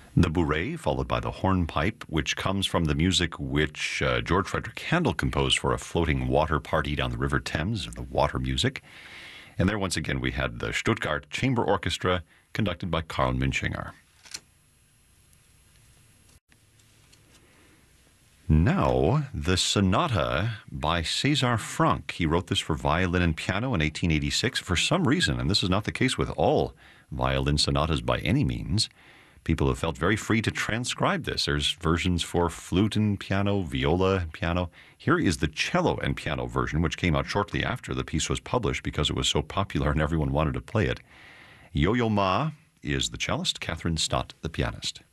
The bourrée, followed by the hornpipe, which comes from the music which George Frederick Handel composed for a floating water party down the River Thames, the water music. And there, once again, we had the Stuttgart Chamber Orchestra, conducted by Karl Münchinger. Now, the sonata by César Franck. He wrote this for violin and piano in 1886. For some reason, and this is not the case with all violin sonatas by any means, people have felt very free to transcribe this. There's versions for flute and piano, viola and piano. Here is the cello and piano version, which came out shortly after the piece was published because it was so popular and everyone wanted to play it. Yo-Yo Ma is the cellist, Catherine Stott the pianist.